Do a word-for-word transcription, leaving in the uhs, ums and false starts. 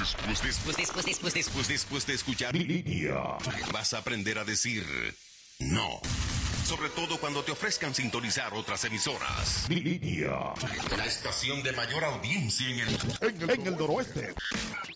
Después, después, después, después, después, después de escuchar Línea, vas a aprender a decir no. Sobre todo cuando te ofrezcan sintonizar otras emisoras. Línea, la estación de mayor audiencia en el, en el, en el noroeste.